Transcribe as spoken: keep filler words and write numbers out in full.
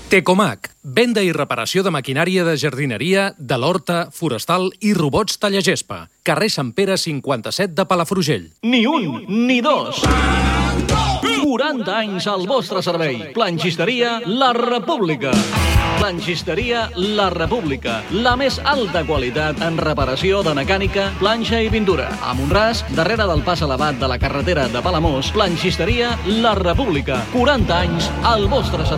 Tecomac, venda i reparació de maquinària de jardineria, de l'horta, forestal i robots tallagespa. Carrer Sant Pere cinquanta-set de Palafrugell. Ni un, ni dos. quaranta anys al vostre servei. Planxisteria La República. Planxisteria La República. La més alta qualitat en reparació de mecànica, planxa i pintura. A Montràs, darrere del pas elevat de la carretera de Palamós, Planxisteria La República. quaranta anys al vostre servei.